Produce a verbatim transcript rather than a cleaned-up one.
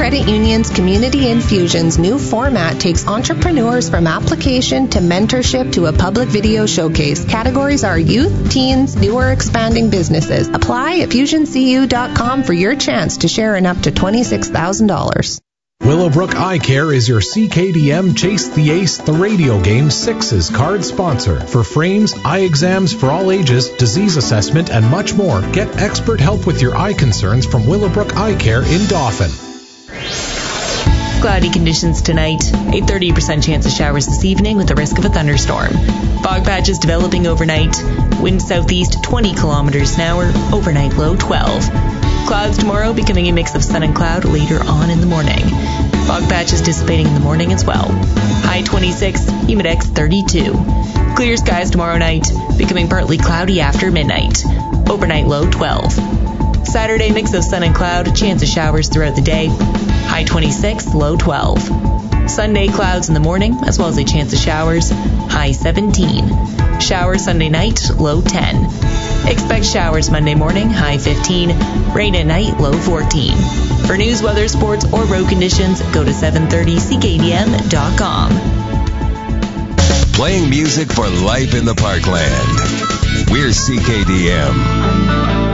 Credit Union's Community Infusion's new format takes entrepreneurs from application to mentorship to a public video showcase. Categories are youth, teens, new or expanding businesses. Apply at fusion c u dot com for your chance to share in up to twenty-six thousand dollars. Willowbrook Eye Care is your C K D M Chase the Ace, the radio game Sixes card sponsor. For frames, eye exams for all ages, disease assessment, and much more, get expert help with your eye concerns from Willowbrook Eye Care in Dauphin. Cloudy conditions tonight. A thirty percent chance of showers this evening with the risk of a thunderstorm. Fog patches developing overnight. Wind southeast twenty kilometers an hour. Overnight low twelve. Clouds tomorrow, becoming a mix of sun and cloud later on in the morning. Fog patches dissipating in the morning as well. High twenty-six, humidex thirty-two. Clear skies tomorrow night, becoming partly cloudy after midnight. Overnight low twelve. Saturday, mix of sun and cloud, chance of showers throughout the day. High twenty-six, low twelve. Sunday, clouds in the morning, as well as a chance of showers. High seventeen. Showers Sunday night, low ten. Expect showers Monday morning, high fifteen. Rain at night, low fourteen. For news, weather, sports, or road conditions, go to seven thirty c k d m dot com. Playing music for life in the Parkland. We're C K D M.